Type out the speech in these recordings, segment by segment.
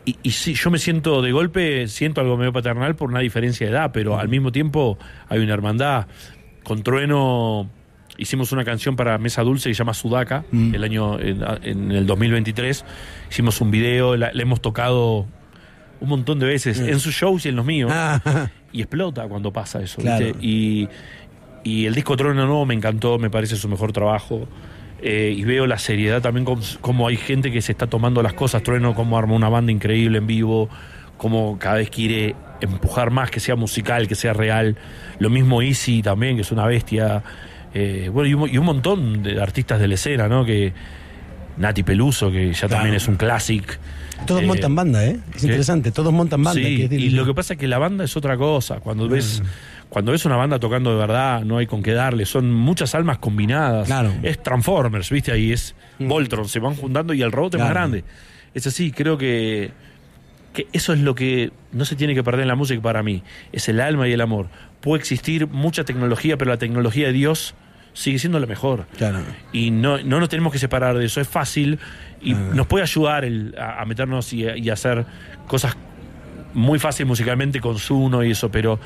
Y sí, yo me siento de golpe, siento algo medio paternal por una diferencia de edad, pero al mismo tiempo hay una hermandad. Con Trueno hicimos una canción para Mesa Dulce que se llama Sudaca, el año en el 2023. Hicimos un video, le hemos tocado un montón de veces en sus shows y en los míos. Y explota cuando pasa eso, claro. ¿viste? Y el disco Trueno Nuevo me encantó, me parece su mejor trabajo. Y veo la seriedad también, como hay gente que se está tomando las cosas. Trueno como arma una banda increíble en vivo, como cada vez quiere empujar más, que sea musical, que sea real. Lo mismo Easy también, que es una bestia. Bueno, y un montón de artistas de la escena, ¿no? Que Nati Peluso, que ya también es un classic. Todos montan banda, ¿eh? Es interesante, todos montan banda. Sí, y lo que pasa es que la banda es otra cosa. Cuando ves una banda tocando de verdad, no hay con qué darle. Son muchas almas combinadas. Claro. Es Transformers, ¿viste? Ahí es Voltron, se van juntando y el robot es más grande. Es así, creo que eso es lo que no se tiene que perder en la música para mí. Es el alma y el amor. Puede existir mucha tecnología, pero la tecnología de Dios sigue siendo la mejor. Claro. Y no nos tenemos que separar de eso. Es fácil y nos puede ayudar a meternos y hacer cosas muy fáciles musicalmente con Zuno y eso, pero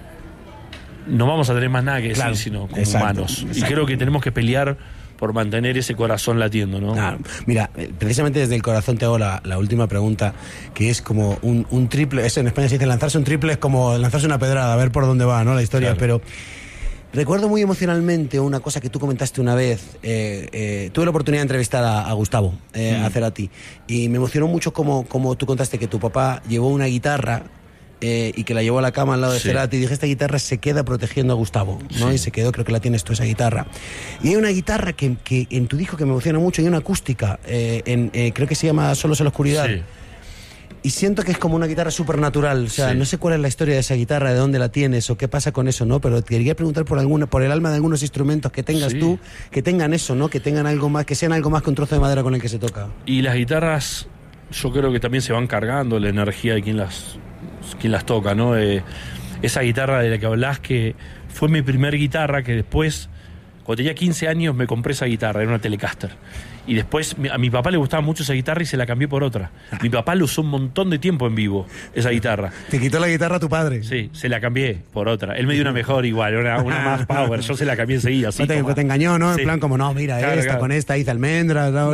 no vamos a tener más nada que decir, sino como humanos. Y creo que tenemos que pelear por mantener ese corazón latiendo, ¿no? Claro. Mira, precisamente desde el corazón te hago la última pregunta, que es como un triple. Eso en España se dice, lanzarse un triple es como lanzarse una pedrada, a ver por dónde va, ¿no? La historia, pero recuerdo muy emocionalmente una cosa que tú comentaste una vez. Tuve la oportunidad de entrevistar a Gustavo, a Cerati, y me emocionó mucho como tú contaste que tu papá llevó una guitarra y que la llevó a la cama al lado de Cerati, y dije, esta guitarra se queda protegiendo a Gustavo, ¿no? Y se quedó, creo que la tienes tú, esa guitarra. Y hay una guitarra que en tu disco que me emociona mucho, y una acústica, creo que se llama Solos en la oscuridad. Sí. Y siento que es como una guitarra supernatural, o sea, no sé cuál es la historia de esa guitarra, de dónde la tienes o qué pasa con eso, ¿no? Pero te quería preguntar por el alma de algunos instrumentos que tengas tú, que tengan eso, ¿no? Que tengan algo más, que sean algo más que un trozo de madera con el que se toca. Y las guitarras, yo creo que también se van cargando la energía de quien las toca, ¿no? Esa guitarra de la que hablás, que fue mi primer guitarra, que después, cuando tenía 15 años, me compré esa guitarra, era una Telecaster. Y después a mi papá le gustaba mucho esa guitarra y se la cambié por otra. Mi papá lo usó un montón de tiempo en vivo, esa guitarra. ¿Te quitó la guitarra tu padre? Sí, se la cambié por otra. Él me dio una mejor igual, una más power. Yo se la cambié enseguida. Así, te engañó, ¿no? En plan como, no, mira, claro. Con esta hice almendras. No.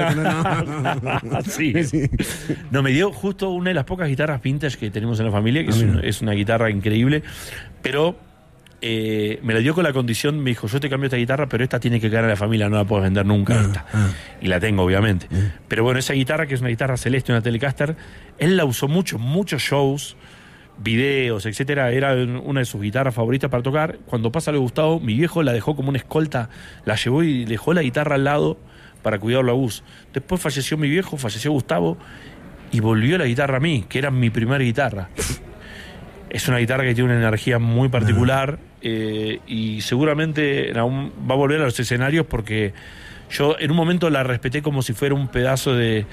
Sí. No, me dio justo una de las pocas guitarras vintage que tenemos en la familia, que es una guitarra increíble, pero me la dio con la condición, me dijo, yo te cambio esta guitarra, pero esta tiene que quedar en la familia, no la puedes vender nunca esta. Y la tengo, obviamente. Pero bueno, esa guitarra, que es una guitarra celeste, una Telecaster, él la usó mucho, muchos shows, videos, etcétera. Era una de sus guitarras favoritas para tocar. Cuando pasa lo de Gustavo, mi viejo la dejó como una escolta, la llevó y dejó la guitarra al lado para cuidarlo a Gus. Después falleció mi viejo, falleció Gustavo, y volvió la guitarra a mí, que era mi primera guitarra. Es una guitarra que tiene una energía muy particular, y seguramente va a volver a los escenarios, porque yo en un momento la respeté como si fuera un pedazo de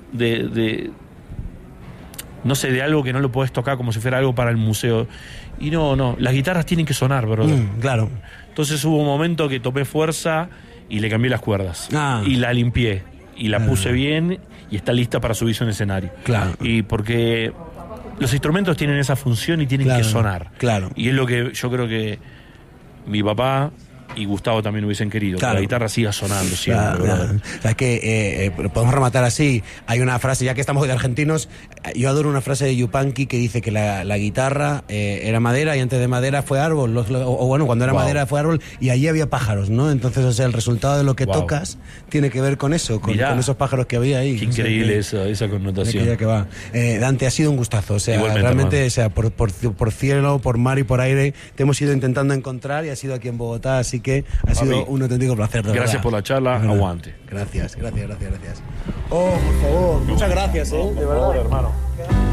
no sé, de algo que no lo podés tocar, como si fuera algo para el museo. Y no, las guitarras tienen que sonar, brother. Claro. Entonces hubo un momento que tomé fuerza y le cambié las cuerdas. Y la limpié y la puse bien y está lista para subirse a un escenario. Claro. Y porque los instrumentos tienen esa función y tienen que sonar. Claro. Y es lo que yo creo que mi papá y Gustavo también hubiesen querido, que la guitarra siga sonando siempre. O sea, que podemos rematar así. Hay una frase, ya que estamos de argentinos, yo adoro una frase de Yupanqui que dice que la guitarra era madera y antes de madera fue árbol, cuando era madera fue árbol y allí había pájaros, ¿no? Entonces, o sea, el resultado de lo que tocas tiene que ver con eso, con esos pájaros que había ahí. Qué increíble esa connotación. Que va. Dante, ha sido un gustazo, o sea, igualmente, realmente, hermano. O sea, por cielo, por mar y por aire te hemos ido intentando encontrar y has sido aquí en Bogotá, así que ha sido un auténtico placer. Gracias por la charla, aguante. Gracias. Oh, por favor, muchas gracias, de verdad, hermano.